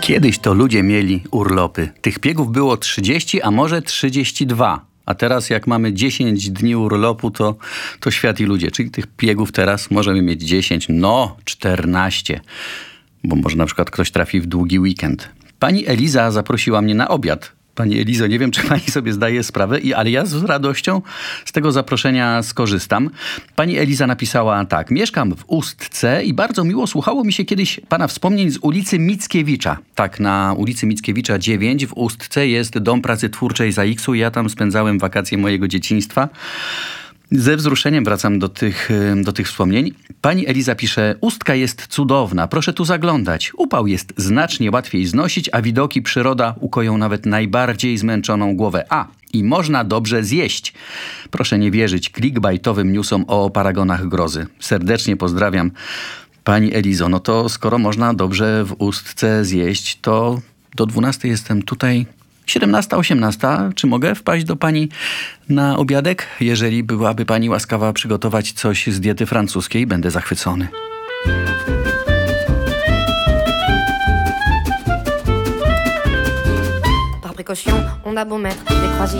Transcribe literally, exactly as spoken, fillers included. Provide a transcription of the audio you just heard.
Kiedyś to ludzie mieli urlopy. Tych biegów było trzydzieści, a może trzydzieści dwa. A teraz jak mamy dziesięć dni urlopu, to, to świat i ludzie. Czyli tych biegów teraz możemy mieć dziesięć, no czternaście. Bo może na przykład ktoś trafi w długi weekend. Pani Eliza zaprosiła mnie na obiad. Pani Elizo, nie wiem, czy pani sobie zdaje sprawę, i, ale ja z radością z tego zaproszenia skorzystam. Pani Eliza napisała tak. Mieszkam w Ustce i bardzo miło słuchało mi się kiedyś pana wspomnień z ulicy Mickiewicza. Tak, na ulicy Mickiewicza dziewięć w Ustce jest Dom Pracy Twórczej Z A X-u. Ja tam spędzałem wakacje mojego dzieciństwa. Ze wzruszeniem wracam do tych, do tych wspomnień. Pani Eliza pisze, Ustka jest cudowna, proszę tu zaglądać. Upał jest znacznie łatwiej znosić, a widoki przyroda ukoją nawet najbardziej zmęczoną głowę. A, i można dobrze zjeść. Proszę nie wierzyć clickbaitowym newsom o paragonach grozy. Serdecznie pozdrawiam. Pani Elizo, no to skoro można dobrze w Ustce zjeść, to do dwunastej jestem tutaj. siedemnasta, osiemnasta. Czy mogę wpaść do pani na obiadek? Jeżeli byłaby pani łaskawa przygotować coś z diety francuskiej, będę zachwycony. Par précaution, on a beau mettre des croisillons.